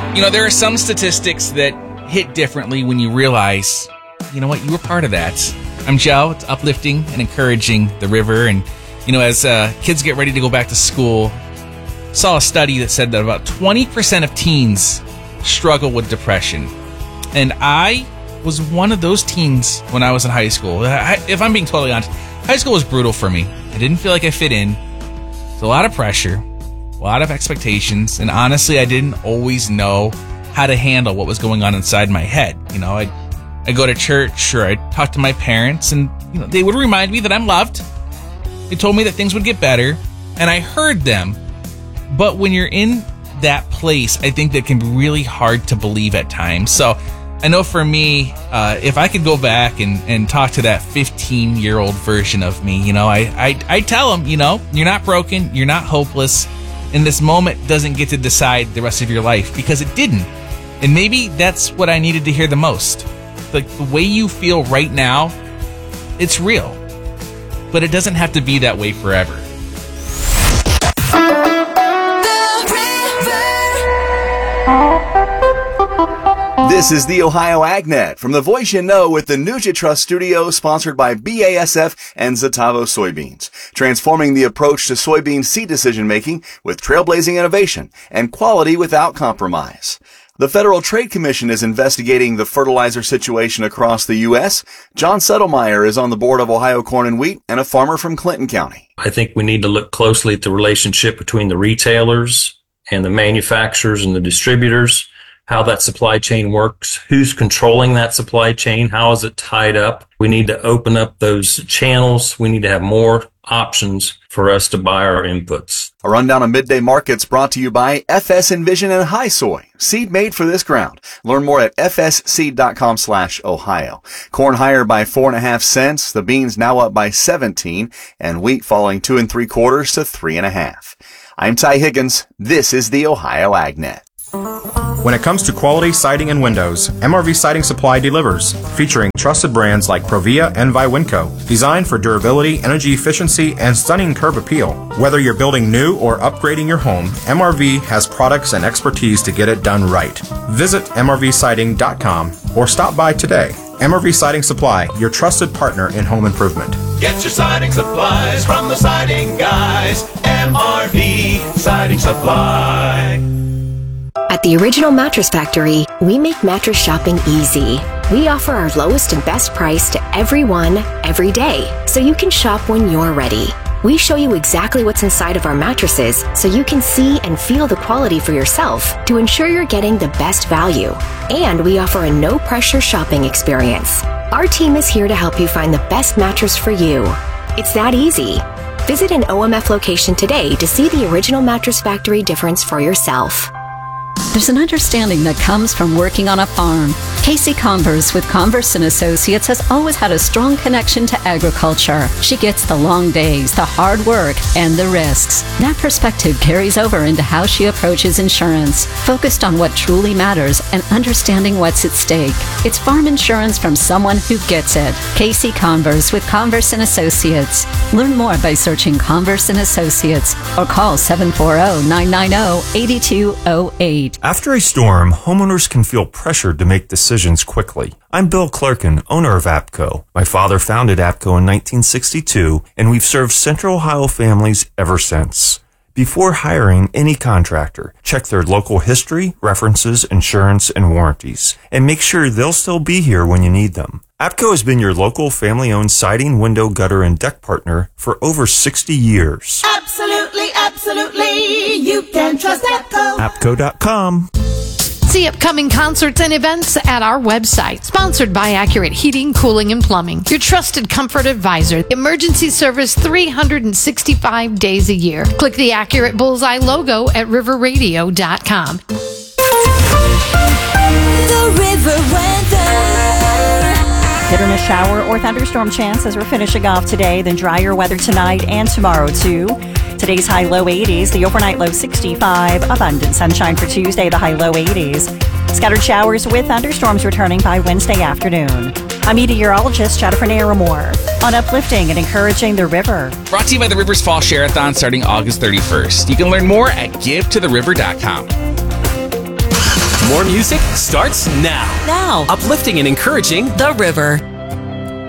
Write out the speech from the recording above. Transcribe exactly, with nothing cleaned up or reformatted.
You know, there are some statistics that hit differently when you realize, you know what, you were part of that. I'm Joe. It's uplifting and encouraging the river. And, you know, as uh, kids get ready to go back to school, saw a study that said that about twenty percent of teens struggle with depression. And I was one of those teens when I was in high school. I, if I'm being totally honest, high school was brutal for me. I didn't feel like I fit in. There's a lot of pressure, a lot of expectations, and honestly, I didn't always know how to handle what was going on inside my head. You know, I I go to church or I talk to my parents, and you know, they would remind me that I'm loved. They told me that things would get better, and I heard them. But when you're in that place, I think that can be really hard to believe at times. So I know for me, uh, if I could go back and, and talk to that fifteen-year-old version of me, you know, I, I, I tell them, you know, you're not broken, you're not hopeless, and this moment doesn't get to decide the rest of your life, because it didn't. And maybe that's what I needed to hear the most. Like, the way you feel right now, it's real. But it doesn't have to be that way forever. This is the Ohio AgNet from the voice you know with the NutriTrust Studio, sponsored by B A S F and Zetavo Soybeans, transforming the approach to soybean seed decision-making with trailblazing innovation and quality without compromise. The Federal Trade Commission is investigating the fertilizer situation across the U S John Settlemeyer is on the board of Ohio Corn and Wheat and a farmer from Clinton County. I think we need to look closely at the relationship between the retailers and the manufacturers and the distributors, how that supply chain works, who's controlling that supply chain, how is it tied up. We need to open up those channels. We need to have more options for us to buy our inputs. A rundown of midday markets brought to you by F S Envision and High Soy, seed made for this ground. Learn more at f s seed dot com slash ohio. Corn higher by four and a half cents, the beans now up by seventeen, and wheat falling two and three quarters to three and a half. I'm Ty Higgins. This is the Ohio AgNet. When it comes to quality siding and windows, M R V Siding Supply delivers, featuring trusted brands like Provia and Viwinco, designed for durability, energy efficiency, and stunning curb appeal. Whether you're building new or upgrading your home, M R V has products and expertise to get it done right. Visit m r v siding dot com or stop by today. M R V Siding Supply, your trusted partner in home improvement. Get your siding supplies from the siding guys. M R V Siding Supply. At the Original Mattress Factory, we make mattress shopping easy. We offer our lowest and best price to everyone, every day, so you can shop when you're ready. We show you exactly what's inside of our mattresses so you can see and feel the quality for yourself to ensure you're getting the best value. And we offer a no-pressure shopping experience. Our team is here to help you find the best mattress for you. It's that easy. Visit an O M F location today to see the Original Mattress Factory difference for yourself. There's an understanding that comes from working on a farm. Casey Converse with Converse and Associates has always had a strong connection to agriculture. She gets the long days, the hard work, and the risks. That perspective carries over into how she approaches insurance, focused on what truly matters and understanding what's at stake. It's farm insurance from someone who gets it. Casey Converse with Converse and Associates. Learn more by searching Converse and Associates or call seven four zero, nine nine zero, eight two zero eight. After a storm, homeowners can feel pressured to make decisions quickly. I'm Bill Clarkin, owner of APCO. My father founded APCO in nineteen sixty-two, and we've served Central Ohio families ever since. Before hiring any contractor, check their local history, references, insurance, and warranties, and make sure they'll still be here when you need them. APCO has been your local family-owned siding, window, gutter, and deck partner for over sixty years. Absolutely, absolutely, you can trust APCO. APCO dot com. See upcoming concerts and events at our website. Sponsored by Accurate Heating, Cooling, and Plumbing. Your trusted comfort advisor. Emergency service three hundred sixty-five days a year. Click the Accurate Bullseye logo at river radio dot com. The River Weather. Hit or miss shower or thunderstorm chance as we're finishing off today. Then drier weather tonight and tomorrow too. Today's high low eighties, the overnight low sixty-five. Abundant sunshine for Tuesday, the high low eighties. Scattered showers with thunderstorms returning by Wednesday afternoon. I'm meteorologist Jennifer Naramore on uplifting and encouraging the river. Brought to you by the Rivers Fall Share-a-thon starting August thirty-first. You can learn more at give to the river dot com. More music starts now. Now. Uplifting and encouraging The River.